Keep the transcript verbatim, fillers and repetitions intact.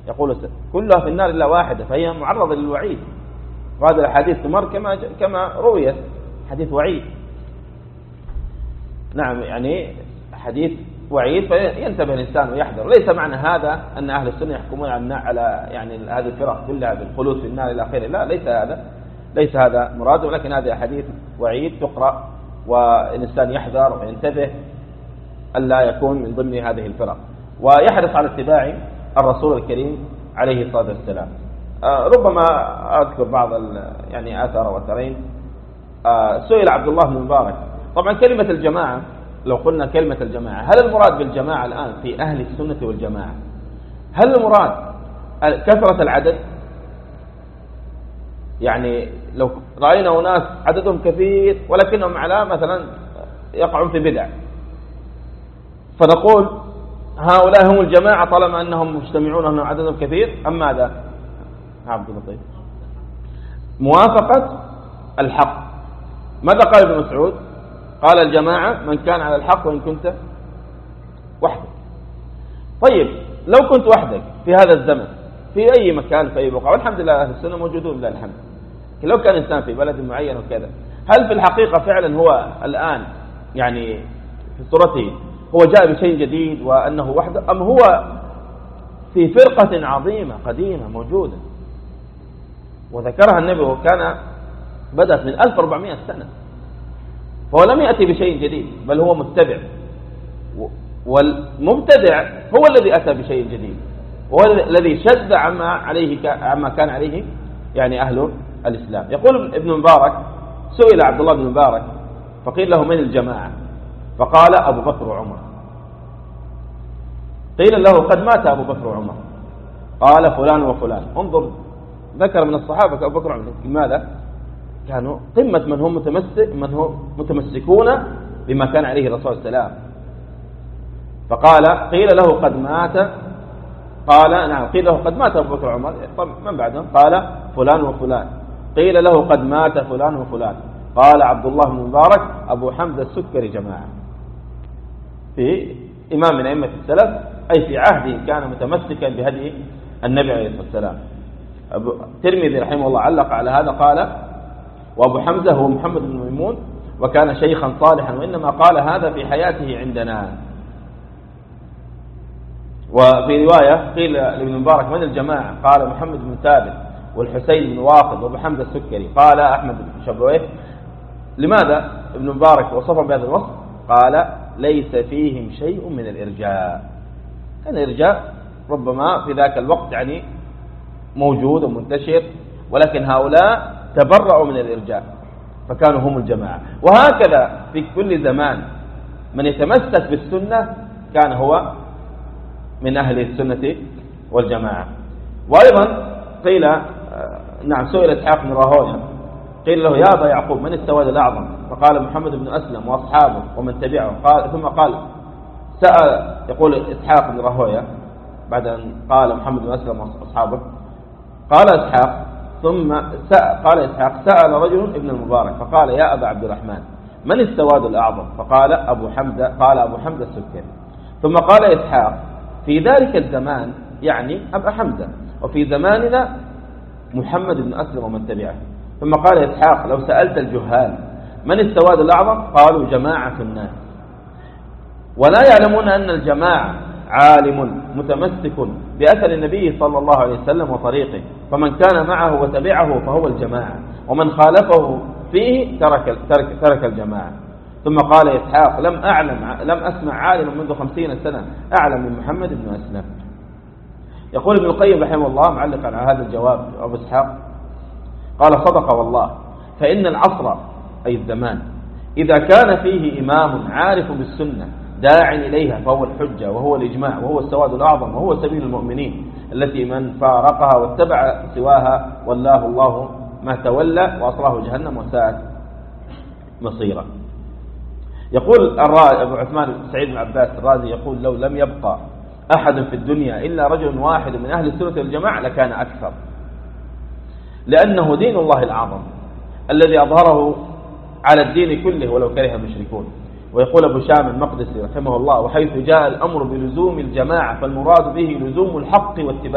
يقول كلها في النار إلا واحدة، فهي معرضة للوعيد. وهذا الحديث تمر كما كما رويت حديث وعيد. نعم، يعني حديث وعيد، فينتبه الإنسان ويحذر. ليس معنى هذا أن أهل السنة يحكمون على يعني هذه الفرق كلها بالخلود في النار إلى آخره، لا، ليس هذا ليس هذا مراد، ولكن هذا حديث وعيد تقرأ والإنسان يحذر وينتبه ألا يكون من ضمن هذه الفرق، ويحرص على اتباع الرسول الكريم عليه الصلاة والسلام. آه ربما أذكر بعض يعني آثار وأثرين. آه سئل عبد الله بن المبارك، طبعا كلمة الجماعة، لو قلنا كلمة الجماعة، هل المراد بالجماعة الآن في أهل السنة والجماعة هل المراد كثرة العدد؟ يعني لو رأينا أناس عددهم كثير ولكنهم على مثلا يقعون في بدع، فنقول هؤلاء هم الجماعة طالما أنهم مجتمعون أنهم عددهم كثير، أم ماذا؟ عبد اللطيف، موافقة الحق. ماذا قال ابن مسعود؟ قال الجماعة من كان على الحق وإن كنت وحدك. طيب لو كنت وحدك في هذا الزمن في أي مكان في أي بقعة، والحمد لله أهل السنة موجودون لله الحمد، لو كان إنسان في بلد معين وكذا، هل في الحقيقة فعلا هو الآن يعني في صورته هو جاء بشيء جديد وأنه وحده، أم هو في فرقة عظيمة قديمة موجودة وذكرها النبي وكان بدأت من ألف وأربعمائة سنة، فهو لم يأتي بشيء جديد بل هو متبع، والمبتدع هو الذي أتى بشيء جديد، هو الذي شد عما عليه عما كان عليه يعني أهل الإسلام. يقول ابن مبارك سئل عبد الله بن مبارك فقيل له من الجماعة؟ فقال أبو بكر وعمر. قيل له قد مات أبو بكر وعمر، قال فلان وفلان. انظر، ذكر من الصحابة أبو بكر وعمر، لماذا؟ كانوا قمة من هم متمسك من هم متمسكون بما كان عليه الرسول صلى الله عليه وسلم. فقال قيل له قد مات، قال نعم، قيل له قد مات أبو بكر وعمر، طب من بعدهم؟ قال فلان وفلان. قيل له قد مات فلان وفلان، قال عبد الله بن مبارك أبو حمزة السكري جماعة. في إمام من أئمة السلف أي في عهده كان متمسكا بهدي النبي عليه الصلاة والسلام. الترمذي رحمه الله علق على هذا قال وأبو حمزة هو محمد بن ميمون وكان شيخا صالحا، وإنما قال هذا في حياته عندنا. وفي رواية قيل لابن مبارك من الجماعة؟ قال محمد بن ثابت والحسين بن واقد وابو حمزة السكري. قال أحمد بن شبويه لماذا ابن مبارك وصفهم بهذا الوصف؟ قال ليس فيهم شيء من الإرجاء. كان الإرجاء ربما في ذاك الوقت يعني موجود ومنتشر، ولكن هؤلاء تبرأوا من الإرجاء فكانوا هم الجماعة. وهكذا في كل زمان من يتمسك بالسنة كان هو من أهل السنة والجماعة. وأيضا قيل نعم سئل إسحاق بن راهويه قيل له يا أبا يعقوب من السواد الأعظم؟ فقال محمد بن أسلم وأصحابه ومن تبعه. قال ثم قال سأل يقول إسحاق بن راهويه بعد أن قال محمد بن أسلم وأصحابه، قال إسحاق ثم سأل قال إسحاق سأل رجل ابن المبارك فقال يا أبا عبد الرحمن من السواد الأعظم؟ فقال أبو حمزة قال أبو حمزة السكري. ثم قال إسحاق في ذلك الزمان يعني أبا حمزة، وفي زماننا محمد بن أسلم ومن تبعه. ثم قال إسحاق لو سألت الجهال من السواد الأعظم؟ قالوا جماعة الناس، ولا يعلمون أن الجماعة عالم متمسك بأثر النبي صلى الله عليه وسلم وطريقه، فمن كان معه وتبعه فهو الجماعة، ومن خالفه فيه ترك, ترك, ترك الجماعة. ثم قال إسحاق لم أعلم لم أسمع عالم منذ خمسين سنة أعلم من محمد بن أسلم. يقول ابن القيم رحمه الله معلقا على هذا الجواب أبو إسحاق قال صدق والله، فإن العصر أي الزمان إذا كان فيه إمام عارف بالسنة داع إليها فهو الحجة وهو الإجماع وهو السواد الأعظم وهو سبيل المؤمنين، التي من فارقها واتبع سواها والله الله ما تولى وأصلاه جهنم وساءت مصيرا. يقول أبو عثمان سعيد بن عباس الرازي يقول لو لم يبقى أحد في الدنيا إلا رجل واحد من أهل السنة والجماعة لكان أكثر، لأنه دين الله الأعظم الذي أظهره على الدين كله ولو كره المشركون. ويقول أبو شام المقدسي رحمه الله وحيث جاء الأمر بلزوم الجماعة فالمراد به لزوم الحق واتباعه